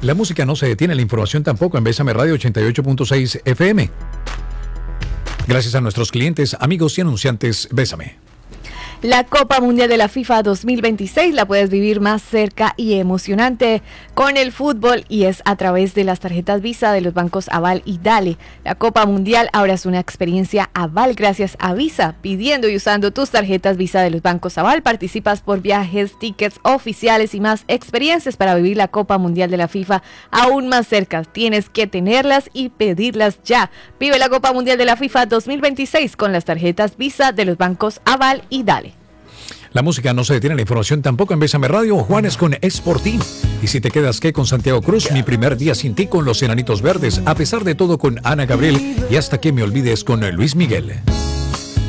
La música no se detiene, la información tampoco en Bésame Radio 88.6 FM. Gracias a nuestros clientes, amigos y anunciantes, Bésame. La Copa Mundial de la FIFA 2026 la puedes vivir más cerca y emocionante con el fútbol y es a través de las tarjetas Visa de los bancos Aval y Dale. La Copa Mundial ahora es una experiencia Aval gracias a Visa. Pidiendo y usando tus tarjetas Visa de los bancos Aval participas por viajes, tickets oficiales y más experiencias para vivir la Copa Mundial de la FIFA aún más cerca. Tienes que tenerlas y pedirlas ya. Vive la Copa Mundial de la FIFA 2026 con las tarjetas Visa de los bancos Aval y Dale. La música no se detiene, la información tampoco en Bésame Radio. Juanes con Es por ti. Y si te quedas, ¿qué? Con Santiago Cruz, Mi primer día sin ti con Los Enanitos Verdes. A pesar de todo con Ana Gabriel y Hasta que me olvides con Luis Miguel.